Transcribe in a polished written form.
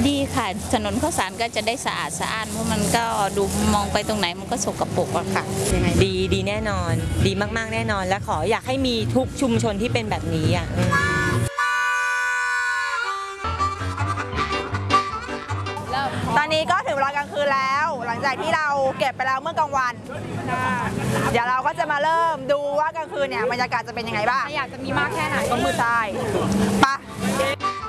ดีค่ะถนนข้าวสารก็จะได้สะอาดสะอ้านเพราะมันก็ดูมองไปตรงไหนมันก็สกปรกอะค่ะดีแน่นอนดีมากๆแน่นอนและขออยากให้มีทุกชุมชนที่เป็นแบบนี้อ่ะตอนนี้ก็ถึงเวลากลางคืนแล้วหลังจากที่เราเก็บไปแล้วเมื่อกลางวันเดี๋ยวเราก็จะมาเริ่มดูว่ากลางคืนเนี่ยบรรยากาศจะเป็นยังไงบ้างอยากจะมีมากแค่ไหนก็มือใต้ปะ